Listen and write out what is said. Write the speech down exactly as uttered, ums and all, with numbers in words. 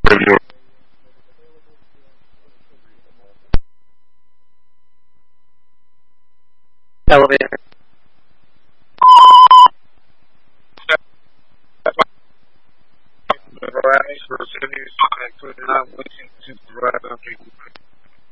Elevator. The right for cities and not wishing to provide something.